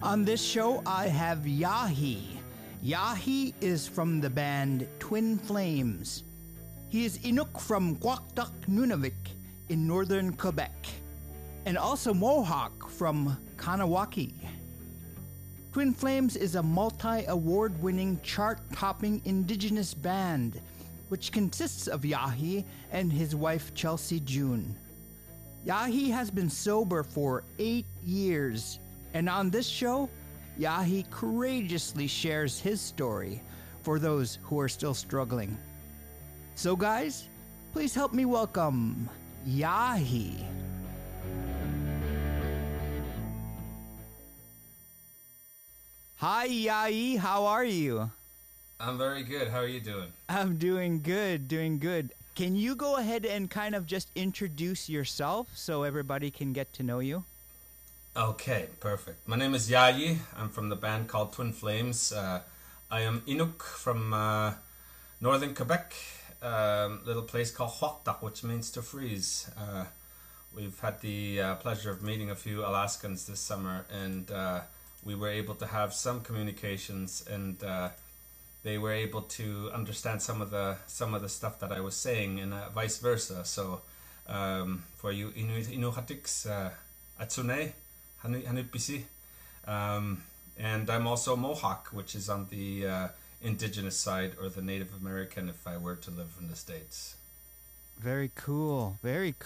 On this show, I have Yahi. Yahi is from the band Twin Flames. He is Inuk from Kwaktuk, Nunavik in northern Quebec, and also Mohawk from Kanawaki. Twin Flames is a multi-award-winning, chart-topping indigenous band, which consists of Yahi and his wife Chelsea June. Yahi has been sober for 8 years, and on this show, Yahi courageously shares his story for those who are still struggling. So guys, please help me welcome Yahi. Hi Yahi, how are you? I'm very good. How are you doing? I'm doing good. Can you go ahead and kind of just introduce yourself so everybody can get to know you? Okay, perfect. My name is Yayi. I'm from the band called Twin Flames. I am Inuk from northern Quebec, little place called Kwaktuk, which means to freeze. We've had the pleasure of meeting a few Alaskans this summer, and we were able to have some communications, and they were able to understand some of the stuff that I was saying, and vice versa. So for you Inuhatiks, Atsune, Hanupisi, and I'm also Mohawk, which is on the indigenous side, or the Native American if I were to live in the States. Very cool.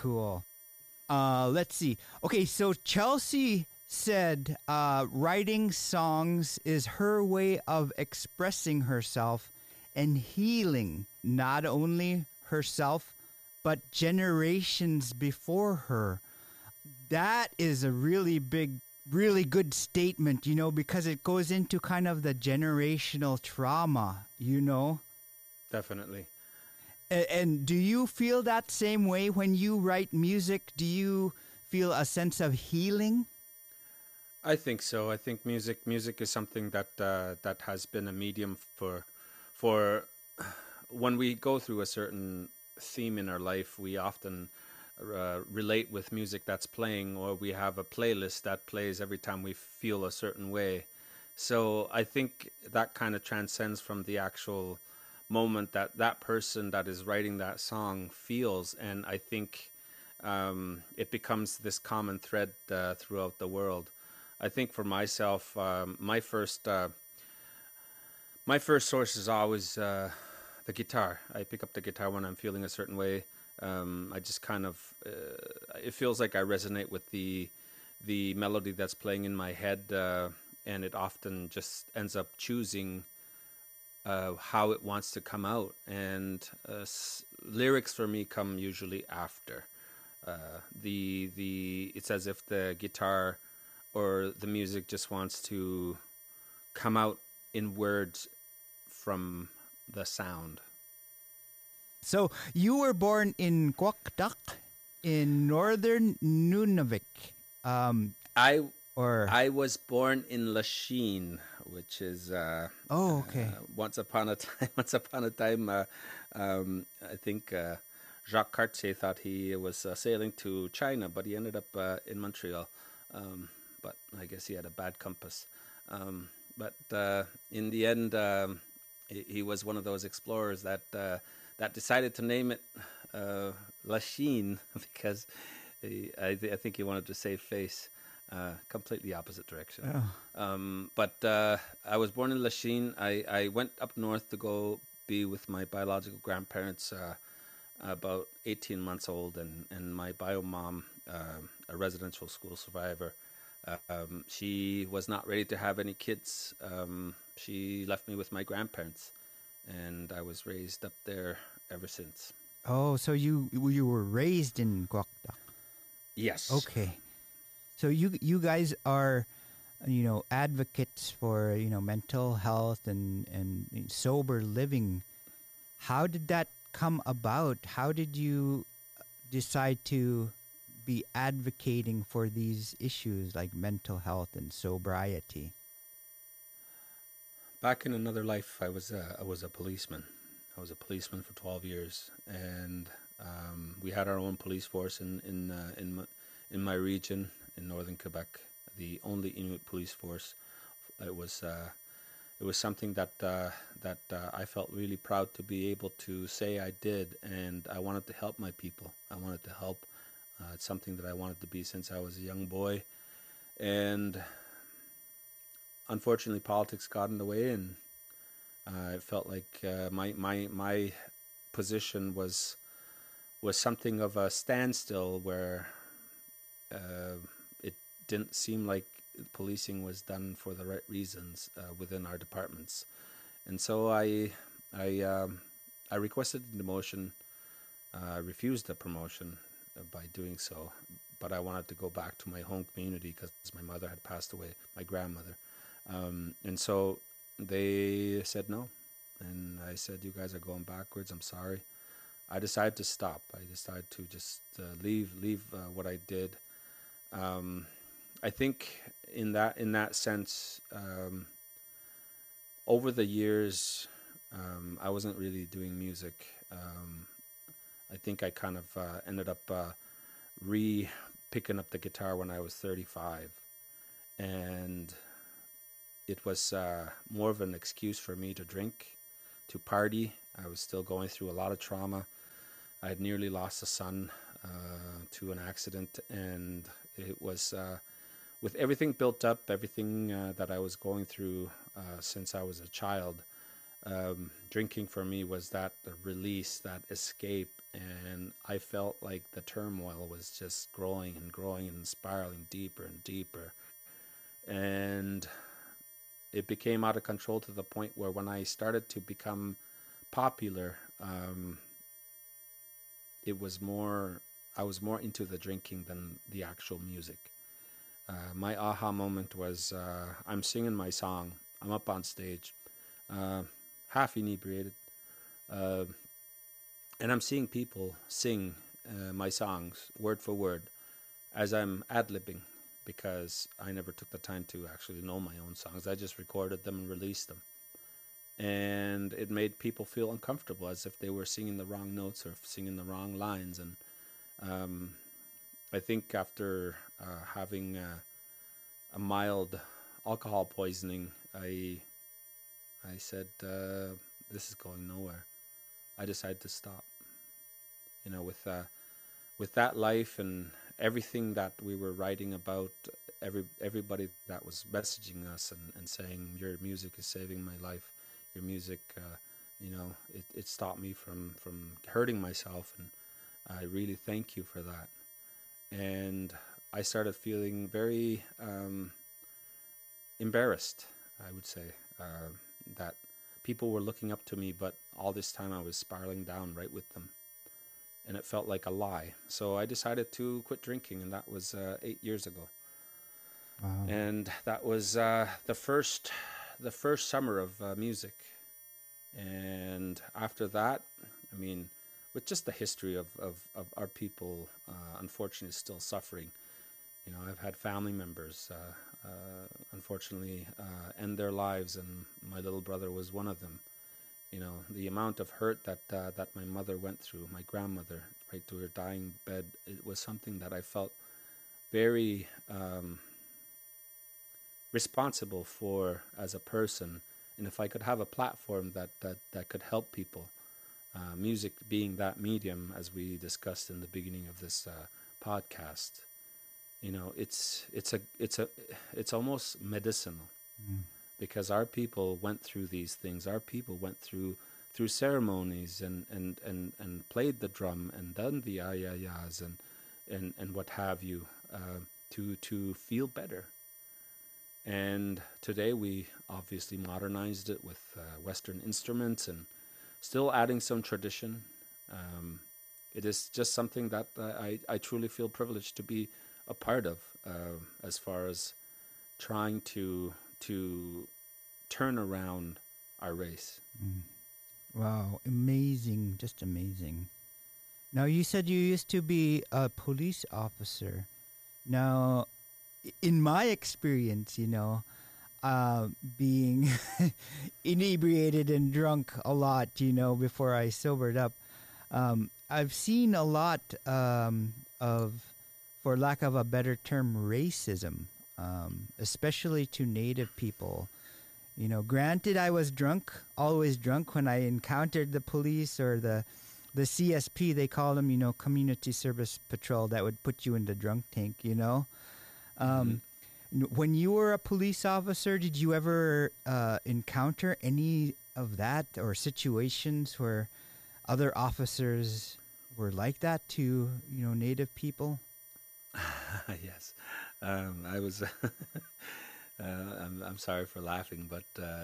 Let's see. Okay, so Chelsea said writing songs is her way of expressing herself and healing not only herself, but generations before her. That is a really good statement, because it goes into kind of the generational trauma, Definitely. And do you feel that same way when you write music? Do you feel a sense of healing? I think so. I think music is something that that has been a medium for when we go through a certain theme in our life. We often relate with music that's playing, or we have a playlist that plays every time we feel a certain way. So I think that kind of transcends from the actual moment that person that is writing that song feels, and I think it becomes this common thread throughout the world. I think for myself, my first source is always the guitar. I pick up the guitar when I'm feeling a certain way. I just kind of it feels like I resonate with the melody that's playing in my head, and it often just ends up choosing how it wants to come out. And lyrics for me come usually after. It's as if the guitar or the music just wants to come out in words from the sound. So you were born in Kwaktuk in northern Nunavik. I was born in Lachine, which is okay. Once upon a time, I think Jacques Cartier thought he was sailing to China, but he ended up in Montreal. But I guess he had a bad compass. But in the end, he was one of those explorers that decided to name it Lachine because I think he wanted to save face. Completely opposite direction. Oh. But I was born in Lachine. I went up north to go be with my biological grandparents, about 18 months old, and my bio mom, a residential school survivor. She was not ready to have any kids. She left me with my grandparents, and I was raised up there ever since. Oh, so you were raised in Kwaktuk? Yes. Okay. So you guys are, advocates for, mental health and sober living. How did that come about? How did you decide to be advocating for these issues like mental health and sobriety? Back in another life, I was a policeman. I was a policeman for 12 years, and we had our own police force in my region in northern Quebec, the only Inuit police force. It was something that I felt really proud to be able to say I did, and I wanted to help my people. I wanted to help. It's something that I wanted to be since I was a young boy, and unfortunately, politics got in the way, and it felt like my position was something of a standstill, where it didn't seem like policing was done for the right reasons within our departments, and so I requested a demotion. Refused the promotion by doing so, but I wanted to go back to my home community because my mother had passed away, my grandmother, and so they said no, and I said, "You guys are going backwards. I'm sorry." I decided to stop. I decided to just leave what I did. I think in that sense, over the years, I wasn't really doing music. I think I kind of ended up picking up the guitar when I was 35, and it was more of an excuse for me to drink, to party. I was still going through a lot of trauma. I had nearly lost a son to an accident, and it was with everything built up, everything that I was going through since I was a child. Drinking for me was that release, that escape, and I felt like the turmoil was just growing and growing and spiraling deeper and deeper, and it became out of control to the point where when I started to become popular, I was more into the drinking than the actual music. My aha moment was I'm singing my song, I'm up on stage, half inebriated, and I'm seeing people sing my songs word for word as I'm ad-libbing, because I never took the time to actually know my own songs. I just recorded them and released them. And it made people feel uncomfortable, as if they were singing the wrong notes or singing the wrong lines. And I think after having a mild alcohol poisoning, I said, this is going nowhere. I decided to stop. You know, with that life and everything that we were writing about, everybody that was messaging us and saying, your music is saving my life, your music, it stopped me from hurting myself, and I really thank you for that. And I started feeling very embarrassed, I would say, that people were looking up to me, but all this time I was spiraling down right with them. And it felt like a lie. So I decided to quit drinking, and that was 8 years ago. Wow. And that was the first summer of music. And after that, I mean, with just the history of our people, unfortunately, still suffering. You know, I've had family members, unfortunately, end their lives, and my little brother was one of them. You know, the amount of hurt that my mother went through, my grandmother, right to her dying bed, it was something that I felt very responsible for as a person. And if I could have a platform that could help people, music being that medium, as we discussed in the beginning of this podcast, you know, it's almost medicinal. Mm. Because our people went through these things. Our people went through ceremonies and played the drum and done the ayayas and what have you, to feel better. And today we obviously modernized it with Western instruments and still adding some tradition. It is just something that I truly feel privileged to be a part of, as far as trying to turn around our race. Mm. Wow, amazing, just amazing. Now, you said you used to be a police officer. Now, in my experience, being inebriated and drunk a lot, before I sobered up, I've seen a lot of, for lack of a better term, racism especially to Native people. Granted, I was drunk, always drunk when I encountered the police or the CSP. They call them, Community Service Patrol. That would put you in the drunk tank. When you were a police officer, did you ever encounter any of that or situations where other officers were like that to Native people? Yes, I was. I'm sorry for laughing, but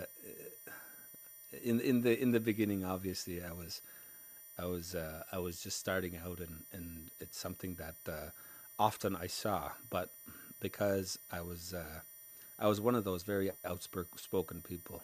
in the beginning, obviously, I was just starting out, and it's something that often I saw, but because I was one of those very outspoken people,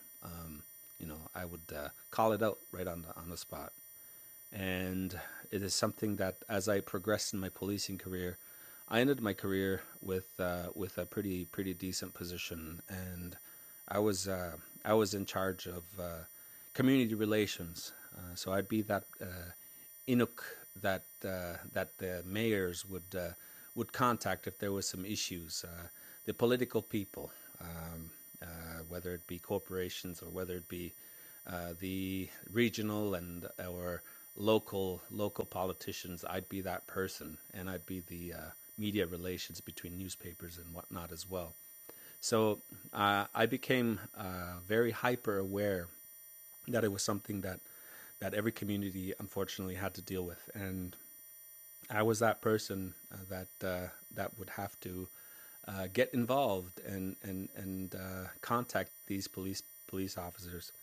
I would call it out right on the spot, and it is something that as I progressed in my policing career, I ended my career with a pretty decent position, and I was in charge of community relations. So I'd be that Inuk that the mayors would contact if there was some issues. The political people, whether it be corporations or whether it be the regional and or local politicians, I'd be that person, and I'd be the media relations between newspapers and whatnot as well. So I became very hyper aware that it was something that every community unfortunately had to deal with, and I was that person that would have to get involved and contact these police officers.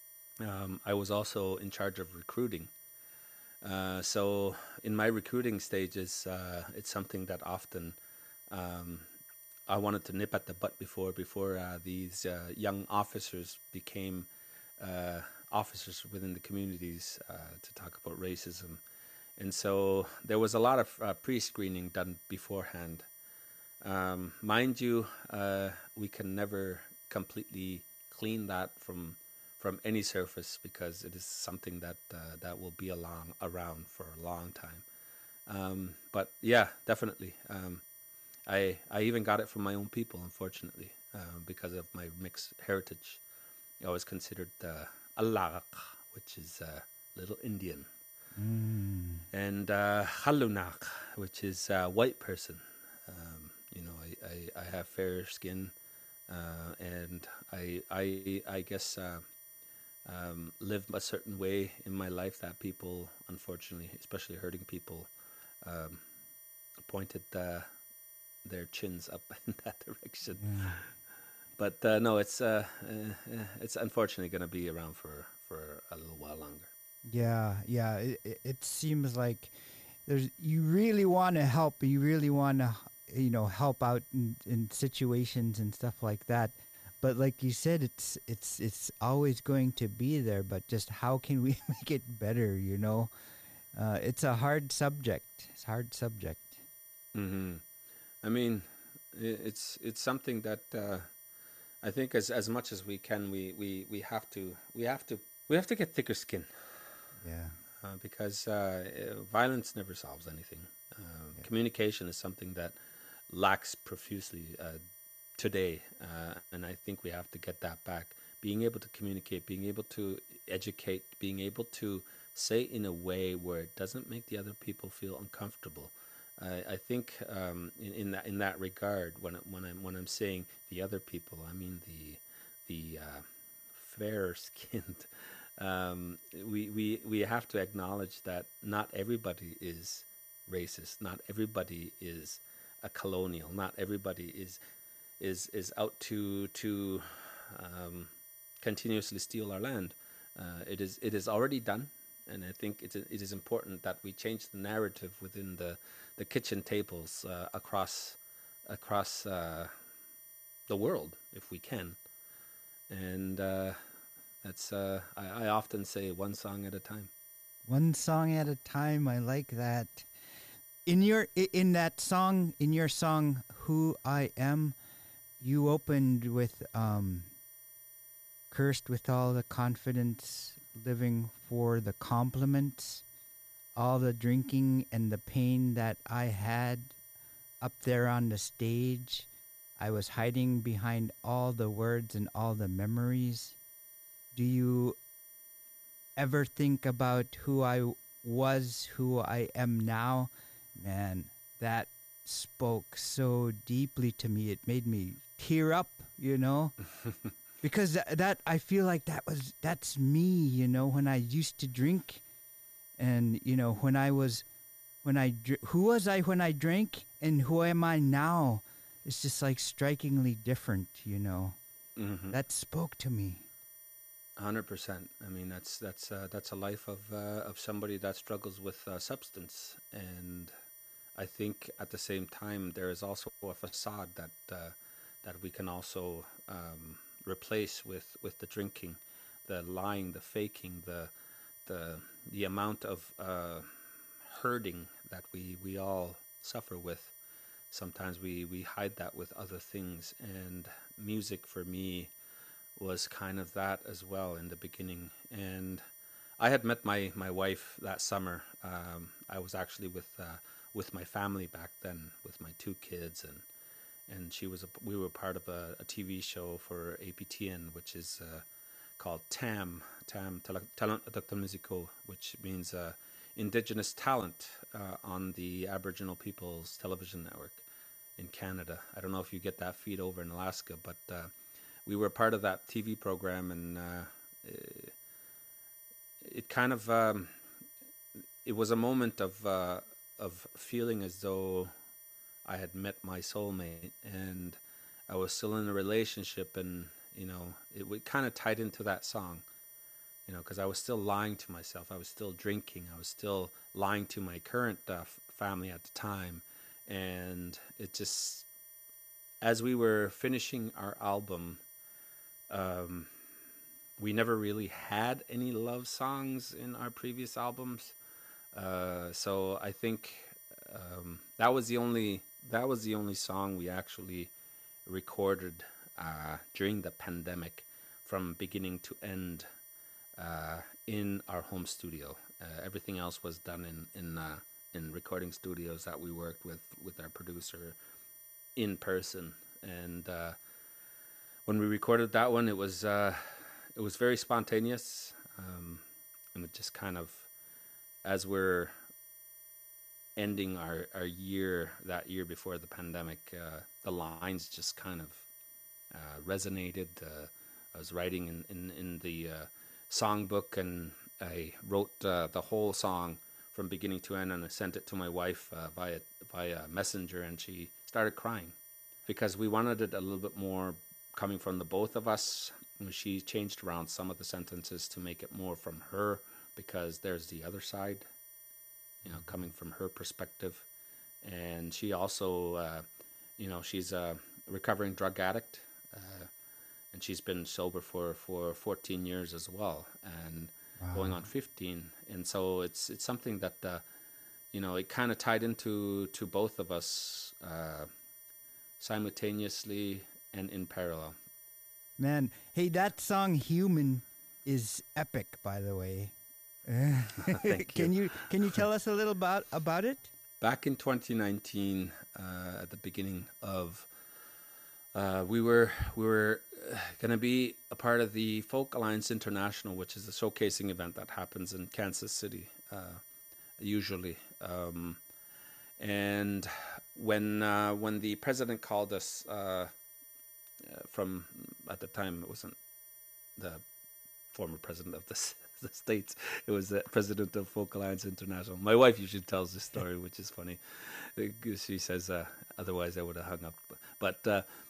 I was also in charge of recruiting. So in my recruiting stages, it's something that often I wanted to nip at the butt before these young officers became officers within the communities to talk about racism. And so there was a lot of pre-screening done beforehand. Mind you, we can never completely clean that from any surface because it is something that will be around for a long time. But yeah, definitely. I even got it from my own people, unfortunately, because of my mixed heritage. I was considered Alarak, which is Little Indian, and Halunak, which is white person. I have fair skin, and I guess live a certain way in my life that people, unfortunately, especially hurting people, pointed their chins up in that direction. Yeah. But no, it's unfortunately going to be around for a little while longer. Yeah, yeah. It seems like you really want to help. You really want to, help out in situations and stuff like that. But like you said, it's always going to be there. But just how can we make it better? It's a hard subject. It's a hard subject. Hmm. I mean, it's something that I think as much as we can, we have to get thicker skin. Yeah. Because violence never solves anything. Yeah. Communication is something that lacks profusely today, and I think we have to get that back. Being able to communicate, being able to educate, being able to say in a way where it doesn't make the other people feel uncomfortable. I think in that regard, when I'm saying the other people, I mean the fair skinned. We have to acknowledge that not everybody is racist. Not everybody is a colonial. Not everybody is out to continuously steal our land. It is already done, and I think it is important that we change the narrative within the kitchen tables across the world if we can, and that's I often say one song at a time. One song at a time. I like that. In your song "Who I Am," you opened with "Cursed with all the confidence, living for the compliments, all the drinking and the pain that I had up there on the stage. I was hiding behind all the words and all the memories. Do you ever think about who I was, who I am now? Man, that spoke so deeply to me. It made me tear up, you know? Because that I feel like that's me, you know, when I used to drink, and you know, who was I when I drank, and who am I now? It's just like strikingly different, you know. Hmm. That spoke to me. 100%. I mean, that's a life of somebody that struggles with substance, and I think at the same time there is also a facade that we can also replace with the drinking, the lying, the faking, the amount of hurting that we all suffer with. Sometimes we hide that with other things, and music for me was kind of that as well in the beginning. And I had met my wife that summer. I was actually with my family back then, with my two kids, and we were part of a TV show for APTN, which is called TAM Talent Adapta Musico, which means Indigenous Talent on the Aboriginal People's Television Network in Canada. I don't know if you get that feed over in Alaska, but we were part of that TV program, and it kind of it was a moment of feeling as though I had met my soulmate, and I was still in a relationship, and you know, it kind of tied into that song, you know, because I was still lying to myself. I was still drinking. I was still lying to my current family at the time, and it just, as we were finishing our album, we never really had any love songs in our previous albums, so I think that was the only song we actually recorded during the pandemic, from beginning to end, in our home studio. Everything else was done in recording studios that we worked with our producer in person, and when we recorded that one, it was very spontaneous, and it just kind of, as we're ending our year, that year before the pandemic, the lines just kind of resonated. I was writing in the songbook, and I wrote the whole song from beginning to end, and I sent it to my wife via Messenger, and she started crying because we wanted it a little bit more coming from the both of us. She changed around some of the sentences to make it more from her, because there's the other side, you know, coming from her perspective. And she also, you know, she's a recovering drug addict, and she's been sober for 14 years as well, and going on 15. And so it's something that, you know, it kind of tied into both of us simultaneously and in parallel. Man, hey, that song "Human" is epic, by the way. Thank you. Can you tell us a little about it? Back in 2019, at the beginning of, we were going to be a part of the Folk Alliance International, which is a showcasing event that happens in Kansas City, usually. And when the president called us, from, at the time it wasn't the former president of the States, it was the president of Folk Alliance International. My wife usually tells this story, which is funny. She says, otherwise I would have hung up. But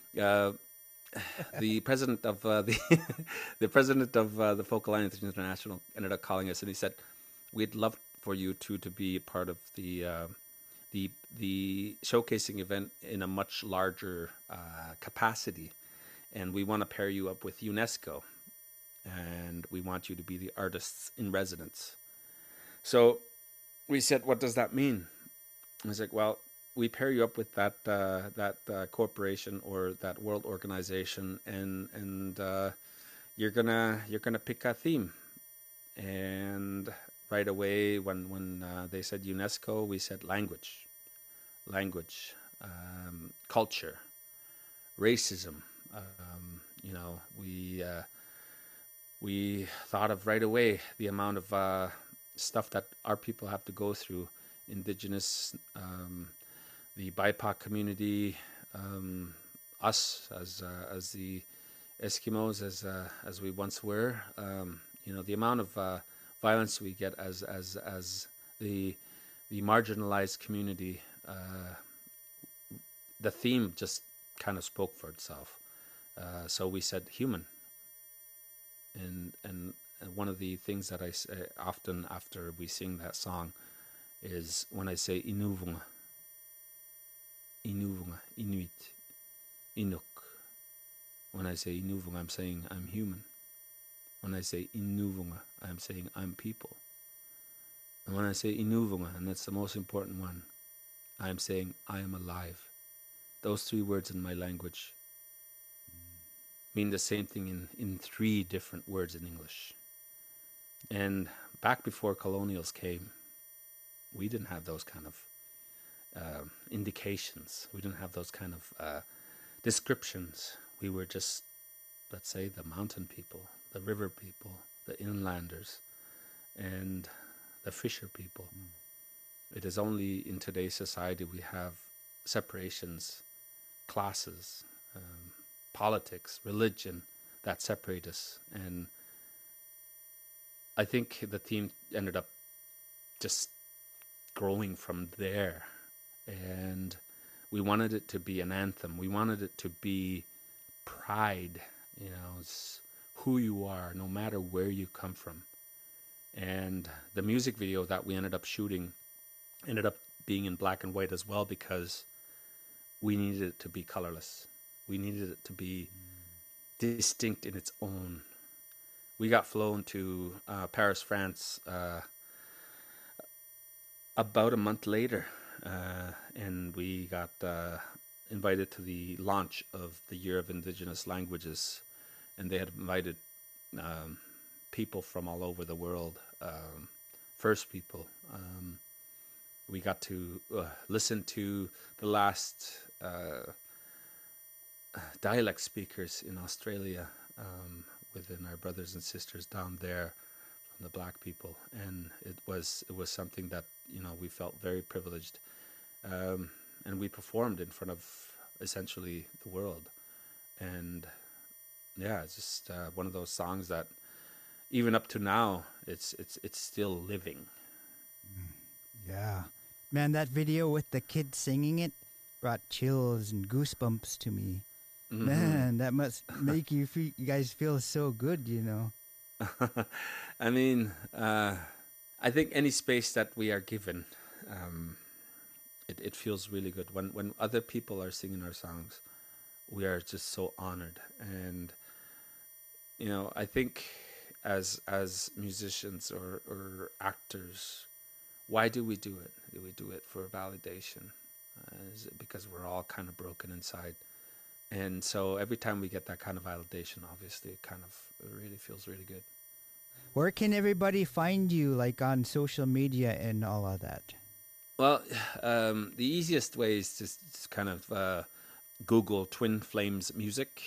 the president of the president of the Folk Alliance International ended up calling us, and he said, "We'd love for you two to be a part of the showcasing event in a much larger capacity, and we want to pair you up with UNESCO, and we want you to be the artists in residence." So we said, "What does that mean?" I was like, "Well, we pair you up with that corporation or that world organization, and you're gonna pick a theme." And right away, when they said UNESCO, we said language, culture, racism. You know, we thought of right away the amount of stuff that our people have to go through, Indigenous, the BIPOC community, us as the Eskimos, as we once were. You know, the amount of violence we get as the marginalized community. The theme just kind of spoke for itself. So we said human. And one of the things that I say often after we sing that song is when I say Inuvunga, Inuvunga, Inuit, Inuk. When I say Inuvunga, I'm saying I'm human. When I say Inuvunga, I'm saying I'm people. And when I say Inuvunga, and that's the most important one, I'm saying I am alive. Those three words in my language mean the same thing in three different words in English. And back before colonials came, we didn't have those kind of indications. We didn't have those kind of descriptions. We were just, let's say, the mountain people, the river people, the inlanders, and the fisher people. It is only in today's society we have separations, classes, politics, religion that separate us. And I think the theme ended up just growing from there. And we wanted it to be an anthem. We wanted it to be pride, you know, it's who you are, no matter where you come from. And the music video that we ended up shooting ended up being in black and white as well, because we needed it to be colorless. We needed it to be distinct in its own. We got flown to Paris, France about a month later, and we got invited to the launch of the Year of Indigenous Languages, and they had invited people from all over the world, First People. We got to listen to the last dialect speakers in Australia, within our brothers and sisters down there from the Black people, and it was something that, you know, we felt very privileged, and we performed in front of essentially the world. And yeah, it's just one of those songs that even up to now it's still living. Yeah. Man, that video with the kid singing it brought chills and goosebumps to me. Mm-hmm. Man, that must make you guys feel so good, you know. I mean, I think any space that we are given, it feels really good. When other people are singing our songs, we are just so honored. And, you know, I think as musicians or actors, why do we do it? Do we do it for validation? Is it because we're all kind of broken inside? And so every time we get that kind of validation, obviously, it really feels really good. Where can everybody find you, like on social media and all of that? Well, the easiest way is just kind of Google Twin Flames Music.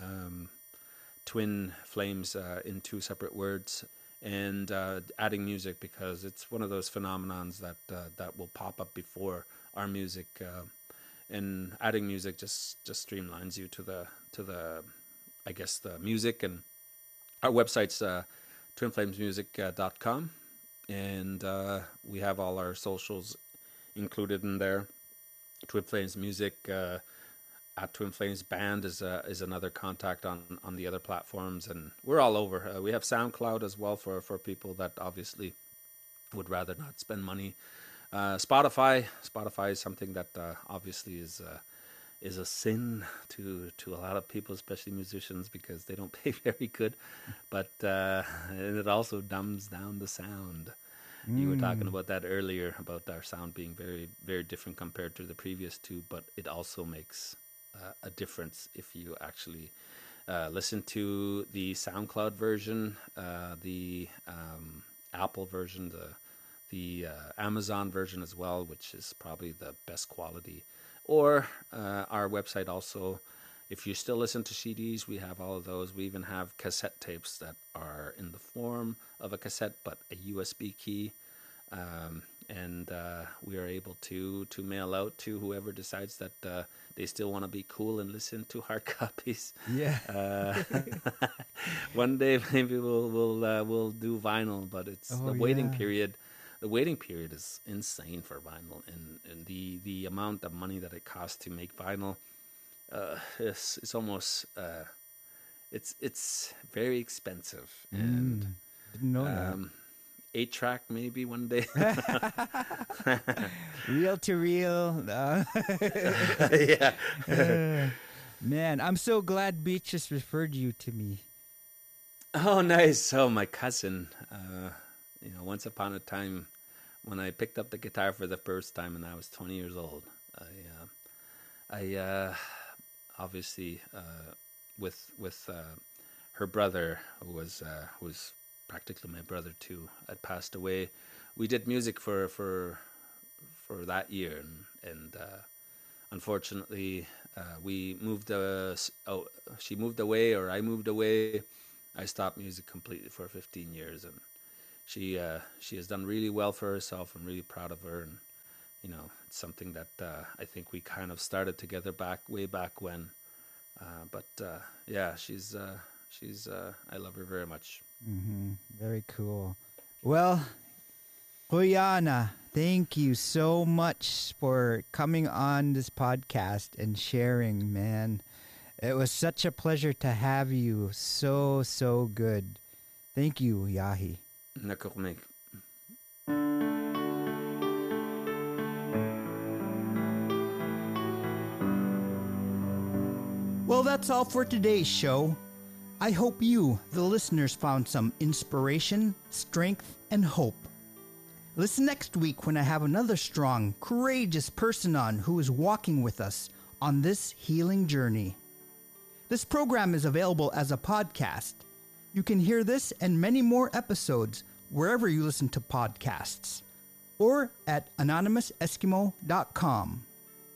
Twin Flames in two separate words, and adding music, because it's one of those phenomenons that will pop up before our music. And adding music just streamlines you to the I guess the music. And our website's twinflamesmusic.com, and we have all our socials included in there. Twin Flames Music at Twin Flames Band is another contact on the other platforms, and we're all over. We have SoundCloud as well for people that obviously would rather not spend money. Spotify is something that obviously is a sin to a lot of people, especially musicians, because they don't pay very good, but and it also dumbs down the sound. You were talking about that earlier, about our sound being very, very different compared to the previous two, but it also makes a difference if you actually listen to the SoundCloud version, the Apple version, the Amazon version as well, which is probably the best quality. Or our website also if you still listen to CDs, we have all of those. We even have cassette tapes that are in the form of a cassette, but a USB key. And we are able to mail out to whoever decides that they still want to be cool and listen to hard copies. Yeah. One day maybe we'll do vinyl, but it's the waiting period. The waiting period is insane for vinyl, and the amount of money that it costs to make vinyl is almost it's very expensive. And didn't know that. 8-track maybe one day. Reel to reel. Yeah. Man, I'm so glad Beatrice referred you to me. Oh, nice. Oh, my cousin. Once upon a time, when I picked up the guitar for the first time, and I was 20 years old, I obviously with her brother, who was practically my brother too, had passed away. We did music for that year, and unfortunately, we moved. She moved away, or I moved away. I stopped music completely for 15 years, and she has done really well for herself. I'm really proud of her, and it's something that I think we kind of started together way back when. But yeah, she's I love her very much. Mm-hmm. Very cool. Well, Kuya, thank you so much for coming on this podcast and sharing, man. It was such a pleasure to have you. So good. Thank you, Yahi. Nakurmek. Well, that's all for today's show. I hope you, the listeners, found some inspiration, strength, and hope. Listen next week when I have another strong, courageous person on who is walking with us on this healing journey. This program is available as a podcast. You can hear this and many more episodes wherever you listen to podcasts or at anonymouseskimo.com.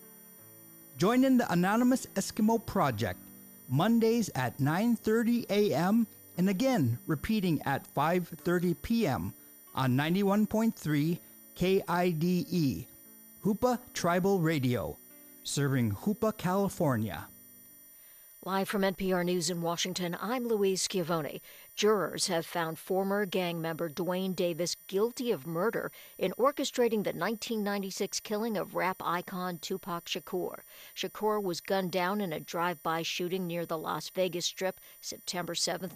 Join in the Anonymous Eskimo Project Mondays at 9:30 a.m. and again repeating at 5:30 p.m. on 91.3 KIDE, Hoopa Tribal Radio, serving Hoopa, California. Live from NPR News in Washington, I'm Louise Schiavone. Jurors have found former gang member Duane Davis guilty of murder in orchestrating the 1996 killing of rap icon Tupac Shakur. Shakur was gunned down in a drive-by shooting near the Las Vegas Strip September 7,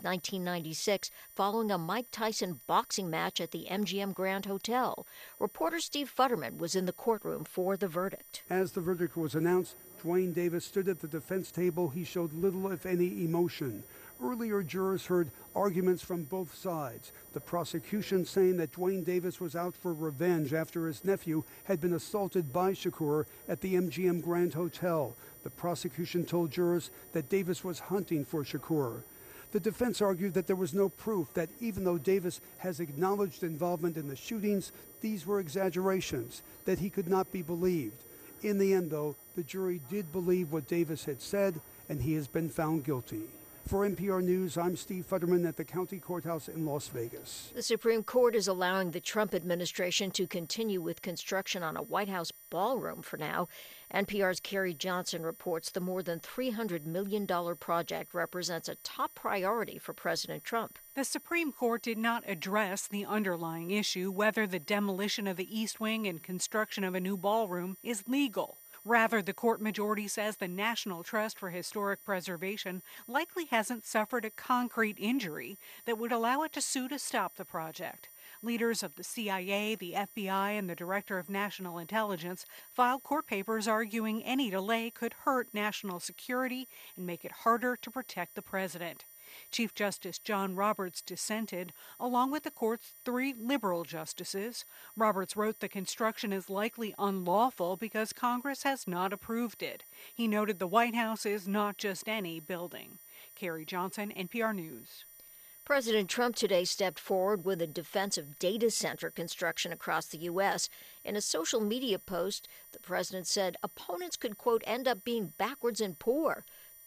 1996, following a Mike Tyson boxing match at the MGM Grand Hotel. Reporter Steve Futterman was in the courtroom for the verdict. As the verdict was announced, Duane Davis stood at the defense table. He showed little, if any, emotion. Earlier, jurors heard arguments from both sides. The prosecution saying that Duane Davis was out for revenge after his nephew had been assaulted by Shakur at the MGM Grand Hotel. The prosecution told jurors that Davis was hunting for Shakur. The defense argued that there was no proof that even though Davis has acknowledged involvement in the shootings, these were exaggerations, that he could not be believed. In the end, though, the jury did believe what Davis had said, and he has been found guilty. For NPR News, I'm Steve Futterman at the County Courthouse in Las Vegas. The Supreme Court is allowing the Trump administration to continue with construction on a White House ballroom for now. NPR's Carrie Johnson reports the more than $300 million project represents a top priority for President Trump. The Supreme Court did not address the underlying issue, whether the demolition of the East Wing and construction of a new ballroom is legal. Rather, the court majority says the National Trust for Historic Preservation likely hasn't suffered a concrete injury that would allow it to sue to stop the project. Leaders of the CIA, the FBI, and the Director of National Intelligence filed court papers arguing any delay could hurt national security and make it harder to protect the president. Chief Justice John Roberts dissented, along with the court's 3 liberal justices. Roberts wrote the construction is likely unlawful because Congress has not approved it. He noted the White House is not just any building. Carrie Johnson, NPR News. President Trump today stepped forward with a defense of data center construction across the U.S. In a social media post, the president said opponents could, quote, end up being backwards and poor.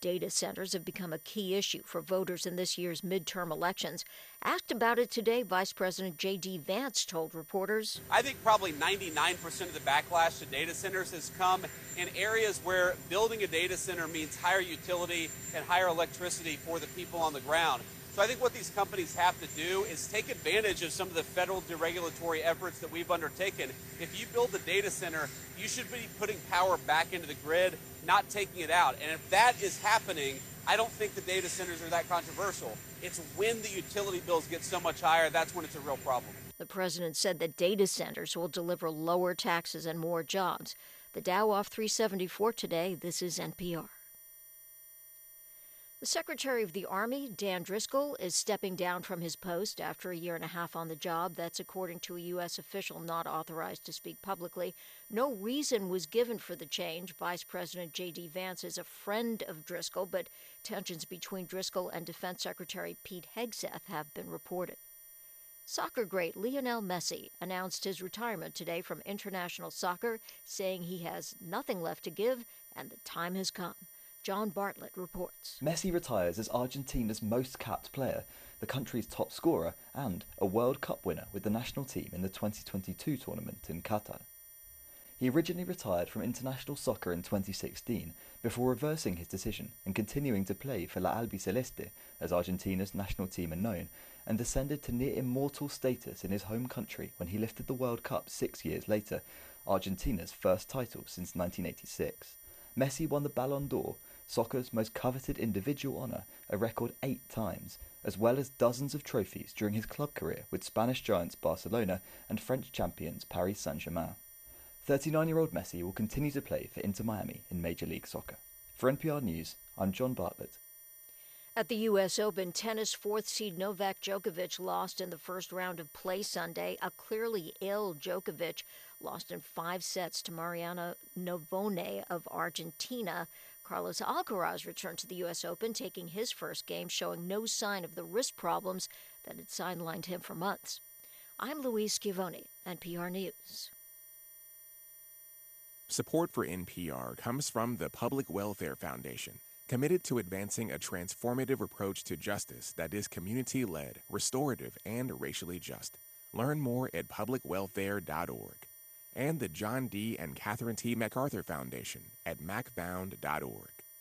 Data centers have become a key issue for voters in this year's midterm elections. Asked about it today, Vice President J.D. Vance told reporters, I think probably 99% of the backlash to data centers has come in areas where building a data center means higher utility and higher electricity for the people on the ground. So I think what these companies have to do is take advantage of some of the federal deregulatory efforts that we've undertaken. If you build a data center, you should be putting power back into the grid, not taking it out. And if that is happening, I don't think the data centers are that controversial. It's when the utility bills get so much higher, that's when it's a real problem. The president said that data centers will deliver lower taxes and more jobs. The Dow off 374 today. This is NPR. The Secretary of the Army, Dan Driscoll, is stepping down from his post after a year and a half on the job. That's according to a U.S. official not authorized to speak publicly. No reason was given for the change. Vice President J.D. Vance is a friend of Driscoll, but tensions between Driscoll and Defense Secretary Pete Hegseth have been reported. Soccer great Lionel Messi announced his retirement today from international soccer, saying he has nothing left to give and the time has come. John Bartlett reports. Messi retires as Argentina's most capped player, the country's top scorer, and a World Cup winner with the national team in the 2022 tournament in Qatar. He originally retired from international soccer in 2016 before reversing his decision and continuing to play for La Albiceleste, as Argentina's national team are known, and descended to near immortal status in his home country when he lifted the World Cup 6 years later, Argentina's first title since 1986. Messi won the Ballon d'Or, soccer's most coveted individual honour, a record 8 times, as well as dozens of trophies during his club career with Spanish giants Barcelona and French champions Paris Saint-Germain. 39-year-old Messi will continue to play for Inter Miami in Major League Soccer. For NPR News, I'm John Bartlett. At the U.S. Open, tennis fourth seed Novak Djokovic lost in the first round of play Sunday. A clearly ill Djokovic lost in 5 sets to Mariano Navone of Argentina. Carlos Alcaraz returned to the U.S. Open, taking his first game, showing no sign of the wrist problems that had sidelined him for months. I'm Louise Schiavone, NPR News. Support for NPR comes from the Public Welfare Foundation, committed to advancing a transformative approach to justice that is community-led, restorative, and racially just. Learn more at publicwelfare.org. And the John D. and Catherine T. MacArthur Foundation at macfound.org.